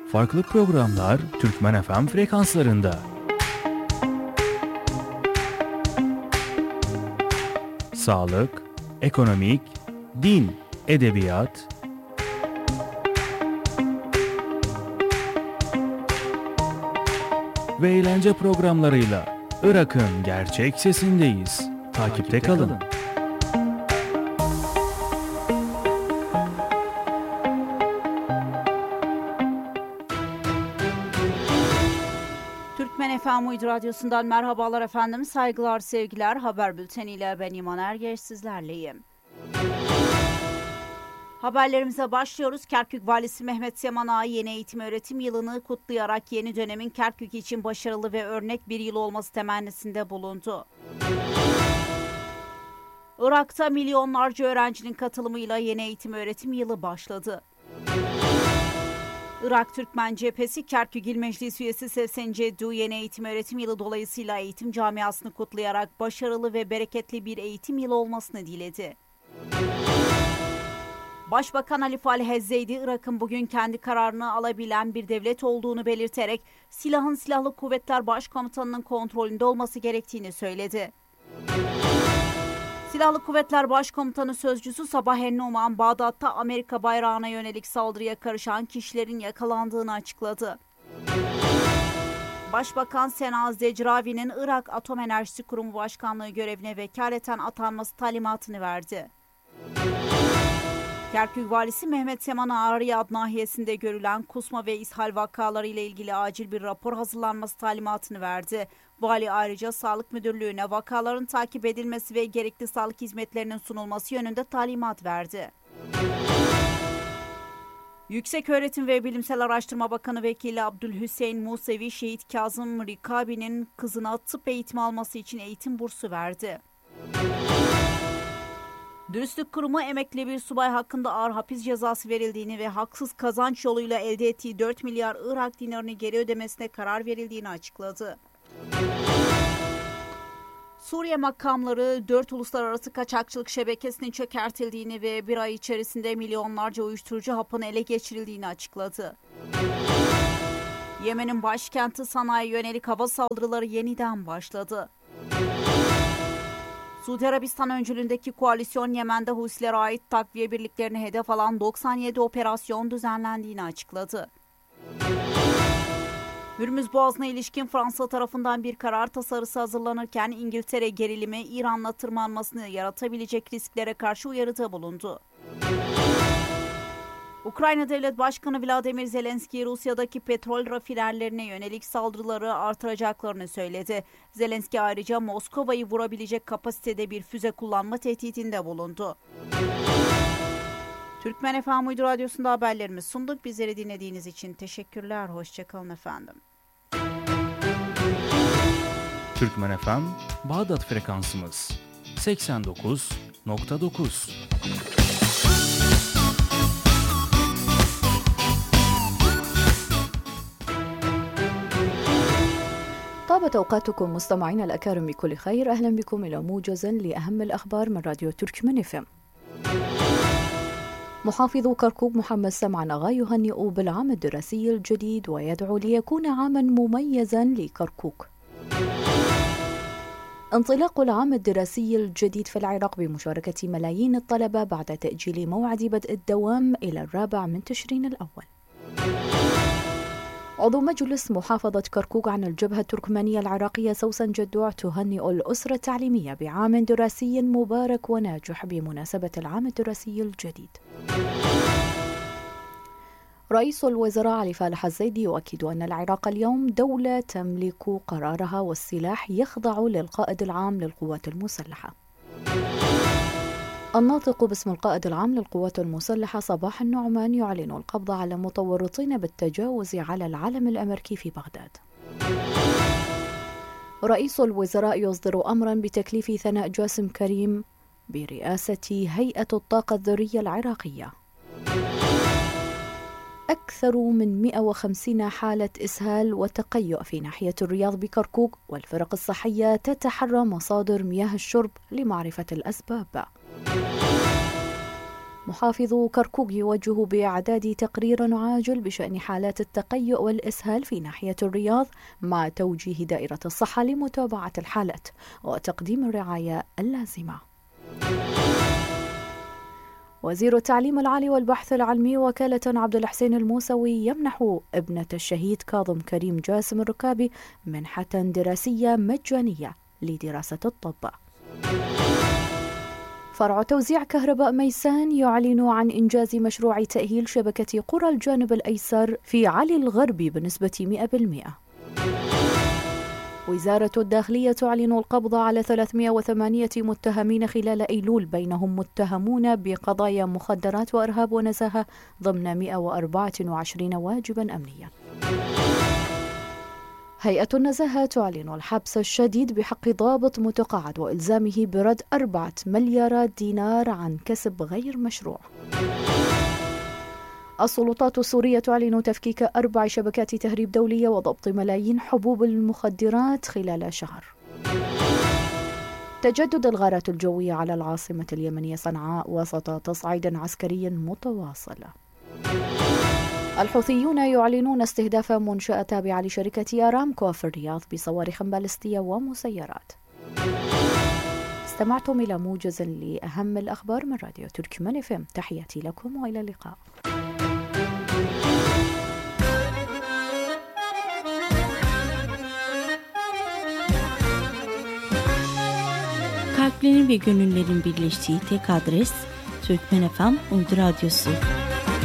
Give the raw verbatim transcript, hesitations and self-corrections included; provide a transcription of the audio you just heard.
Farklı programlar Türkmen F M frekanslarında. Sağlık, ekonomik, din, edebiyat, ve eğlence programlarıyla Irak'ın gerçek sesindeyiz. Takipte, Takipte kalın. kalın. Türkmen F M Uydu Radyosu'ndan merhabalar efendim. Saygılar, sevgiler. Haber bülteniyle ben İman Ergeç sizlerleyim. Haberlerimize başlıyoruz. Kerkük Valisi Mehmet Seman Ağa yeni eğitim öğretim yılını kutlayarak yeni dönemin Kerkük için başarılı ve örnek bir yıl olması temennisinde bulundu. Irak'ta milyonlarca öğrencinin katılımıyla yeni eğitim öğretim yılı başladı. Irak Türkmen Cephesi Kerkük İl Meclis Üyesi Sevsen Ceddu yeni eğitim öğretim yılı dolayısıyla eğitim camiasını kutlayarak başarılı ve bereketli bir eğitim yılı olmasını diledi. Başbakan Ali Falih Hezzeydi, Irak'ın bugün kendi kararını alabilen bir devlet olduğunu belirterek silahın Silahlı Kuvvetler Başkomutanı'nın kontrolünde olması gerektiğini söyledi. Silahlı Kuvvetler Başkomutanı Sözcüsü Sabah En-Numan, Bağdat'ta Amerika bayrağına yönelik saldırıya karışan kişilerin yakalandığını açıkladı. Başbakan Sena Zecravi'nin Irak Atom Enerjisi Kurumu Başkanlığı görevine vekaleten atanması talimatını verdi. Kerkük Valisi Mehmet Seman Ağa, Riyad nahiyesinde görülen kusma ve ishal vakaları ile ilgili acil bir rapor hazırlanması talimatını verdi. Vali ayrıca Sağlık Müdürlüğü'ne vakaların takip edilmesi ve gerekli sağlık hizmetlerinin sunulması yönünde talimat verdi. Yükseköğretim ve Bilimsel Araştırma Bakanı Vekili Abdülhüseyin Musevi, Şehit Kazım Rikabi'nin kızına tıp eğitimi alması için eğitim bursu verdi. Dürüstlük Kurumu emekli bir subay hakkında ağır hapis cezası verildiğini ve haksız kazanç yoluyla elde ettiği dört milyar Irak dinarını geri ödemesine karar verildiğini açıkladı. Suriye makamları dört uluslararası kaçakçılık şebekesinin çökertildiğini ve bir ay içerisinde milyonlarca uyuşturucu hapın ele geçirildiğini açıkladı. Yemen'in başkenti Sana'ya yönelik hava saldırıları yeniden başladı. Suudi Arabistan öncülüğündeki koalisyon Yemen'de Husilere ait takviye birliklerini hedef alan doksan yedi operasyon düzenlendiğini açıkladı. Hürmüz Boğazı'na ilişkin Fransa tarafından bir karar tasarısı hazırlanırken İngiltere gerilimi İran'la tırmanmasını yaratabilecek risklere karşı uyarıda bulundu. Ukrayna Devlet Başkanı Vladimir Zelenski, Rusya'daki petrol rafinerlerine yönelik saldırıları artıracaklarını söyledi. Zelenski ayrıca Moskova'yı vurabilecek kapasitede bir füze kullanma tehditinde bulundu. Türkmen F M Uydu Radyosu'nda haberlerimiz sunduk. Bizleri dinlediğiniz için teşekkürler. Hoşçakalın efendim. Türkmen F M Bağdat frekansımız seksen dokuz nokta dokuz. طابت أوقاتكم مستمعينا الأكارم بكل خير. أهلا بكم إلى موجز لأهم الأخبار من راديو تركمان اف ام. محافظ كركوك محمد سمعان أغا يهنئ بالعام الدراسي الجديد ويدعو ليكون عاما مميزا لكركوك. انطلاق العام الدراسي الجديد في العراق بمشاركة ملايين الطلبة بعد تأجيل موعد بدء الدوام إلى الرابع من تشرين الأول. عضو مجلس محافظة كركوك عن الجبهة التركمانية العراقية سوسن جدوع تهنئ الأسرة التعليمية بعام دراسي مبارك وناجح بمناسبة العام الدراسي الجديد. رئيس الوزراء علي فالح الزيدي يؤكد أن العراق اليوم دولة تملك قرارها والسلاح يخضع للقائد العام للقوات المسلحة. الناطق باسم القائد العام للقوات المسلحة صباح النعمان يعلن القبض على متورطين بالتجاوز على العلم الأمريكي في بغداد. رئيس الوزراء يصدر أمرا بتكليف ثناء جاسم كريم برئاسة هيئة الطاقة الذرية العراقية. أكثر من مئة وخمسين حالة إسهال وتقيؤ في ناحية الرياض بكركوك، والفرق الصحية تتحرى مصادر مياه الشرب لمعرفة الأسباب. محافظو كركوك يوجه بإعداد تقرير عاجل بشأن حالات التقيؤ والإسهال في ناحية الرياض، مع توجيه دائرة الصحة لمتابعة الحالات وتقديم الرعاية اللازمة. وزير التعليم العالي والبحث العلمي وكالة عبد الحسين الموسوي يمنح ابنة الشهيد كاظم كريم جاسم الركابي منحة دراسية مجانية لدراسة الطب. فرع توزيع كهرباء ميسان يعلن عن إنجاز مشروع تأهيل شبكة قرى الجانب الأيسر في علي الغربي بنسبة مئة بالمئة. وزارة الداخلية تعلن القبض على ثلاثمئة وثمانية متهمين خلال أيلول، بينهم متهمون بقضايا مخدرات وإرهاب ونزاهة ضمن مئة وأربعة وعشرين واجبا أمنيا. هيئة النزاهة تعلن الحبس الشديد بحق ضابط متقاعد وإلزامه برد أربعة مليارات دينار عن كسب غير مشروع. السلطات السورية تعلن تفكيك أربع شبكات تهريب دولية وضبط ملايين حبوب المخدرات خلال شهر. تجدد الغارات الجوية على العاصمة اليمنية صنعاء وسط تصعيد عسكري متواصل. الحوثيون يعلنون استهداف منشأة تابعة لشركة أرامكو في الرياض بصواريخ باليستية ومسيرات. استمعتم إلى موجز لأهم الأخبار من راديو تركمان اف ام. تحياتي لكم وإلى اللقاء. Kalplerin ve gönüllerin birleştiği tek adres Türkmen F M Uydu Radyosu.